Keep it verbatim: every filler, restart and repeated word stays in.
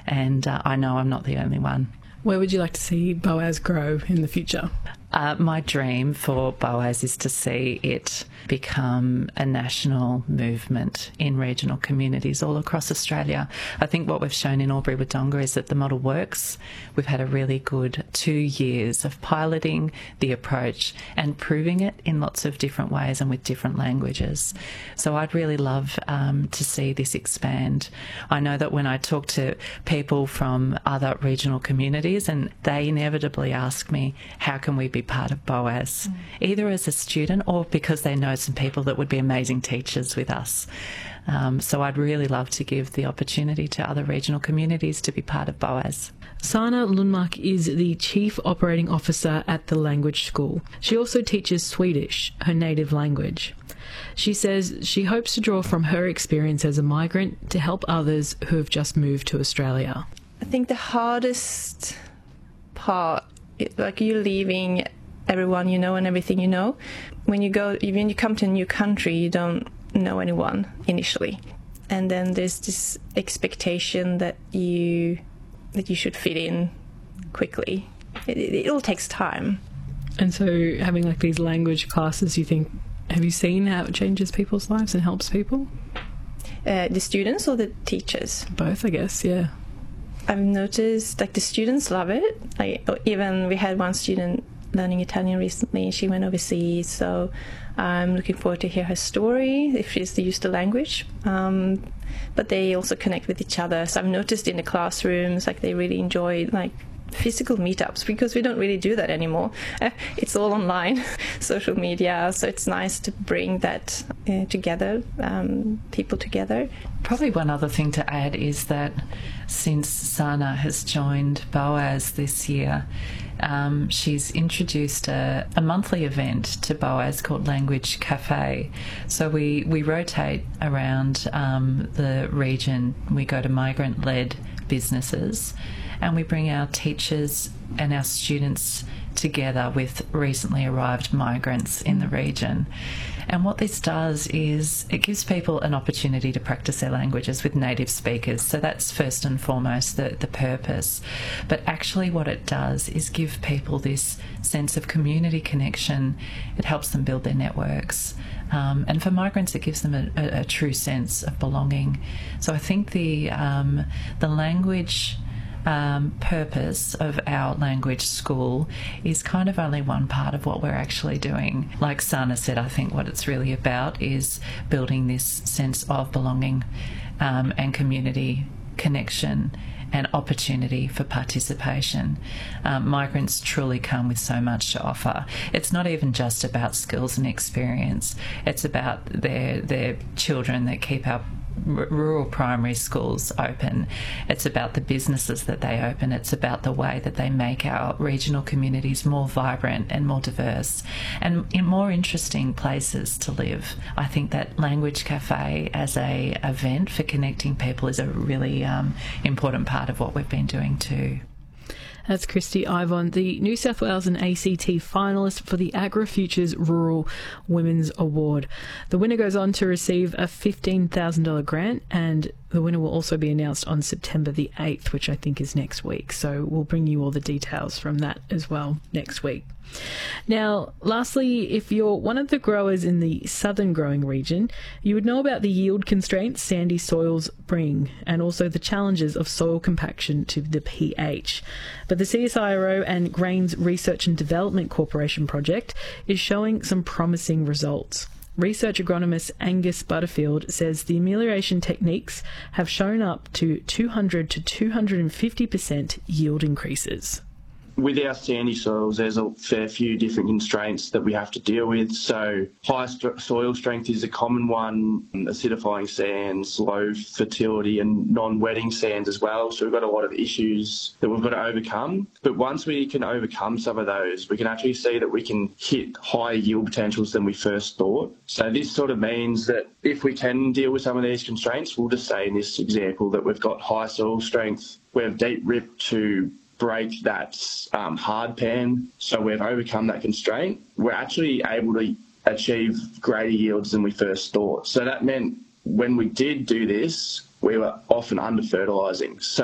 and uh, I know I'm not the only one. Where would you like to see Boaz grow in the future? Uh, my dream for Boaz is to see it become a national movement in regional communities all across Australia. I think what we've shown in Albury-Wodonga is that the model works. We've had a really good two years of piloting the approach and proving it in lots of different ways and with different languages. So I'd really love um, to see this expand. I know that when I talk to people from other regional communities, and they inevitably ask me, how can we be part of Boaz, mm. either as a student or because they know some people that would be amazing teachers with us. Um, so I'd really love to give the opportunity to other regional communities to be part of Boaz. Sanna Lundmark is the Chief Operating Officer at the Language School. She also teaches Swedish, her native language. She says she hopes to draw from her experience as a migrant to help others who have just moved to Australia. I think the hardest part, like you leaving everyone you know and everything you know. When you go, when you come to a new country, you don't know anyone initially, and then there's this expectation that you that you should fit in quickly. It, it, it all takes time. And so, having like these language classes, you think, have you seen how it changes people's lives and helps people? Uh, the students or the teachers? Both, I guess. Yeah. I've noticed like the students love it. Like even we had one student learning Italian recently. She went overseas, so I'm looking forward to hear her story if she's used the language. Um, but they also connect with each other. So I've noticed in the classrooms, like they really enjoy like physical meetups, because we don't really do that anymore. Uh, it's all online, social media. So it's nice to bring that uh, together, um, people together. Probably one other thing to add is that since Sanna has joined Boaz this year, um, she's introduced a, a monthly event to Boaz called Language Cafe. So we, we rotate around um, the region. We go to migrant-led businesses, and we bring our teachers and our students together with recently arrived migrants in the region. And what this does is it gives people an opportunity to practice their languages with native speakers. So that's first and foremost the, the purpose. But actually what it does is give people this sense of community connection. It helps them build their networks. Um, and for migrants, it gives them a, a, a true sense of belonging. So I think the um, the language Um, purpose of our language school is kind of only one part of what we're actually doing. Like Sanna said, I think what it's really about is building this sense of belonging um, and community connection and opportunity for participation. Um, migrants truly come with so much to offer. It's not even just about skills and experience. It's about their their children that keep our rural primary schools open. It's about the businesses that they open. It's about the way that they make our regional communities more vibrant and more diverse and in more interesting places to live. I think that Language Cafe as a event for connecting people is a really um, important part of what we've been doing too. That's Christy Ivon, the New South Wales and A C T finalist for the AgriFutures Rural Women's Award. The winner goes on to receive a fifteen thousand dollars grant, and the winner will also be announced on September the eighth, which I think is next week. So we'll bring you all the details from that as well next week. Now, lastly, if you're one of the growers in the southern growing region, you would know about the yield constraints sandy soils bring, and also the challenges of soil compaction to the pH. But the C S I R O and Grains Research and Development Corporation project is showing some promising results. Research agronomist Angus Butterfield says the amelioration techniques have shown up to two hundred to two hundred fifty percent yield increases. With our sandy soils, there's a fair few different constraints that we have to deal with. So high st- soil strength is a common one, acidifying sands, low fertility and non-wetting sands as well. So we've got a lot of issues that we've got to overcome. But once we can overcome some of those, we can actually see that we can hit higher yield potentials than we first thought. So this sort of means that if we can deal with some of these constraints, we'll just say in this example that we've got high soil strength, we have deep rip to break that um, hard pan, so we've overcome that constraint. We're actually able to achieve greater yields than we first thought. So that meant when we did do this, we were often under-fertilising. So